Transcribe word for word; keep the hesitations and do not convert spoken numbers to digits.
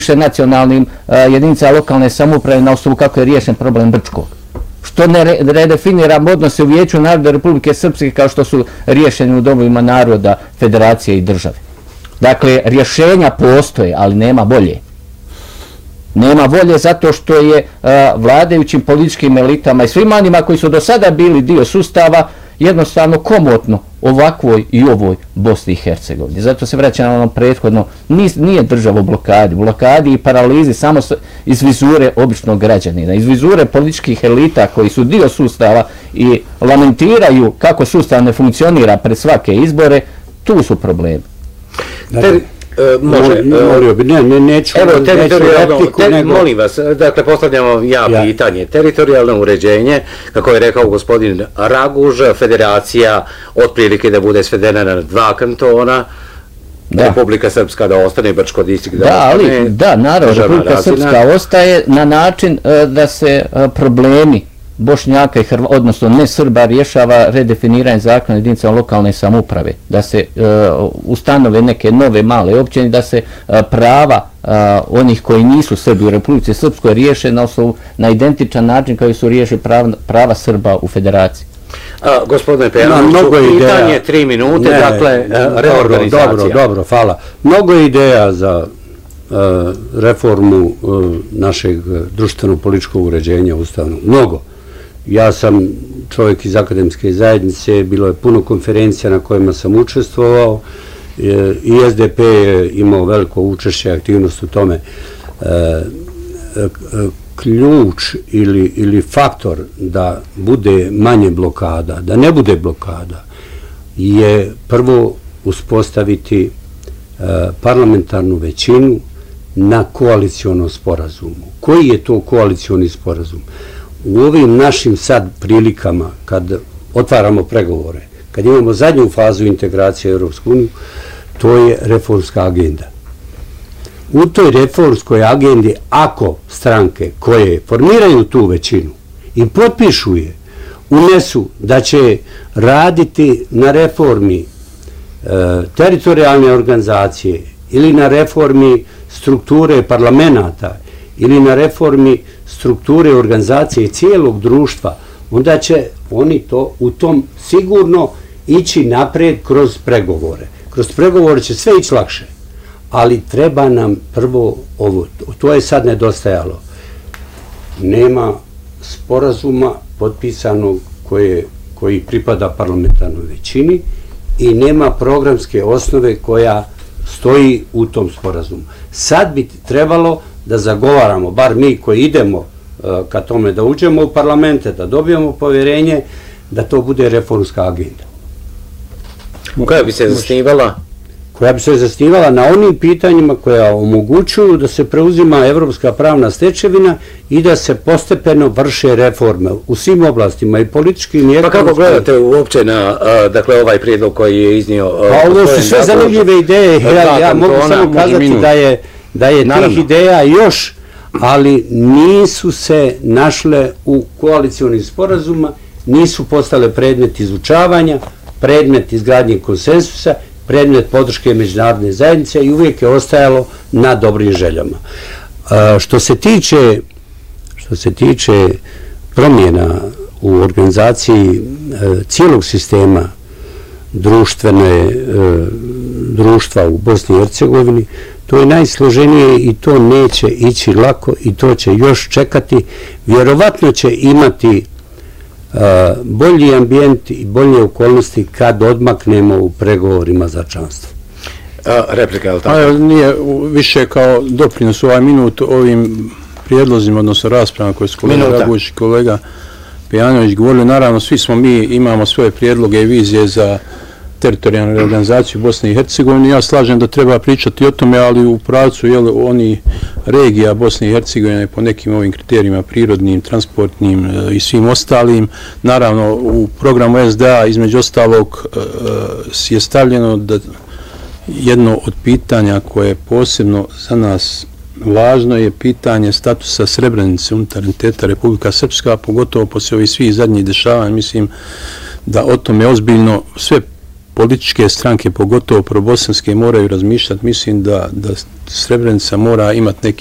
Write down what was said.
nacionalnim uh, jedinicama lokalne samouprave na osnovu kako je riješen problem Brčkog. Što ne re, redefiniramo odnose u Vijeću naroda Republike Srpske kao što su riješeni u domovima naroda, federacije i države. Dakle, rješenja postoje, ali nema volje. Nema volje zato što je uh, vladajućim političkim elitama i svima onima koji su do sada bili dio sustava jednostavno komotno ovakvoj i ovoj Bosni i Hercegovini. Zato se vraća na ono prethodno, nije država u blokadi, blokadi i paralizi samo iz vizure običnog građanina, iz vizure političkih elita koji su dio sustava i lamentiraju kako sustav ne funkcionira pred svake izbore, tu su problemi. Ter, uh, može, molio bi, ne, ne, neću, evo, teritorijalno, repliku, ter, nego... molim vas, dakle, postavljamo ja, ja pitanje. Teritorijalno uređenje, kako je rekao gospodin Raguž, federacija otprilike da bude svedena na dva kantona, da. Republika Srpska da ostane, Brčko distrikt da, da ostane. Ali, da, naravno, Republika razina. Srpska ostaje na način uh, da se uh, problemi Bošnjaka i Hrvata, odnosno ne Srba, rješava redefiniranje zakona jedinica lokalne samouprave, da se uh, ustanove neke nove male općine, da se uh, prava uh, onih koji nisu Srbi u Republici Srpskoj riješe na osnovu na identičan način kao su riješe prava, prava Srba u federaciji. A, gospodine Pejanoviću, pitanje tri minute, ne, dakle, reorganizacija. Dobro, dobro, hvala. Mnogo je ideja za uh, reformu uh, našeg društveno-političkog uređenja ustavnog. Mnogo. Ja sam čovjek iz akademske zajednice, bilo je puno konferencija na kojima sam učestvovao i S D P je imao veliko učešće, aktivnost u tome. Ključ ili, ili faktor da bude manje blokada, da ne bude blokada, je prvo uspostaviti parlamentarnu većinu na koalicionom sporazumu. Koji je to koalicioni sporazum? U ovim našim sad prilikama, kad otvaramo pregovore, kad imamo zadnju fazu integracije u Europsku uniju, to je reformska agenda. U toj reformskoj agendi, ako stranke koje formiraju tu većinu i potpišu je, unesu da će raditi na reformi e, teritorijalne organizacije ili na reformi strukture parlamenta ili na reformi strukture organizacije cijelog društva, onda će oni to u tom sigurno ići naprijed kroz pregovore. Kroz pregovore će sve ići lakše, ali treba nam prvo ovo, to je sad nedostajalo. Nema sporazuma potpisanog koje, koji pripada parlamentarnoj većini i nema programske osnove koja stoji u tom sporazumu. Sad bi trebalo da zagovaramo, bar mi koji idemo uh, ka tome da uđemo u parlamente, da dobijemo povjerenje, da to bude reformska agenda. Koja bi se zasnivala? Koja bi se zasnivala na onim pitanjima koja omogućuju da se preuzima evropska pravna stečevina i da se postepeno vrše reforme u svim oblastima i političkim i ekonomskim. Pa kako gledate uopće na uh, dakle, ovaj prijedlog koji je iznio? Uh, pa ovo su sve zanimljive ideje. Ja, ja mogu samo kazati da je da je tih ideja još, ali nisu se našle u koalicionim sporazuma, nisu postale predmet izučavanja, predmet izgradnje konsensusa, predmet podrške međunarodne zajednice i uvijek je ostajalo na dobrim željama. Što se tiče, što se tiče promjena u organizaciji cijelog sistema društvene, društva u Bosni i Hercegovini, to je najsloženije i to neće ići lako i to će još čekati. Vjerovatno će imati uh, bolji ambijent i bolje okolnosti kad odmaknemo u pregovorima za članstvo. A, replika, je li tako? A, nije više kao doprinos ovaj minut ovim prijedlozima, odnosno raspravama koje su kolega Raguž i kolega Pejanović govorili. Naravno, svi smo mi, imamo svoje prijedloge i vizije za teritorijalnu reorganizaciju Bosne i Hercegovine. Ja slažem da treba pričati o tome, ali u pravcu jel, oni regija Bosne i Hercegovine po nekim ovim kriterijima prirodnim, transportnim e, i svim ostalim. Naravno, u programu S D A između ostalog e, je stavljeno da jedno od pitanja koje je posebno za nas važno je pitanje statusa Srebrenice unutar entiteta Republika Srpska, pogotovo poslije ovih svih zadnjih dešavanja. Mislim da o tome ozbiljno sve političke stranke, pogotovo probosanske, moraju razmišljati. Mislim da, da Srebrenica mora imati neki